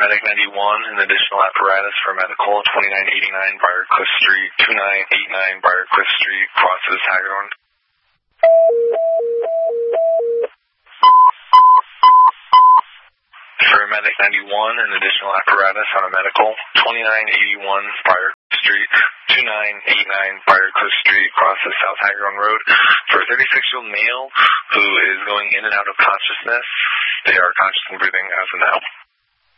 Paramedic 91, an additional apparatus for medical, 2989 Briarcliff Street, 2989 Briarcliff Street, crosses Hagedorn. Paramedic 91, an additional apparatus on a medical, 2981 Briarcliff Street, 2989 Briarcliff Street, crosses South Hagedorn Road, for a 36-year-old male who is going in and out of consciousness. They are conscious and breathing as of now.